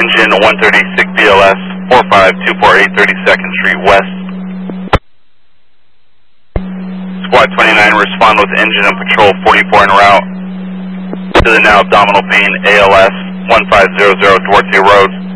engine 136 BLS 45248 32nd Street West. Squad 29, respond with engine and patrol 44 en route to the now abdominal pain ALS 1500 Duarte Road.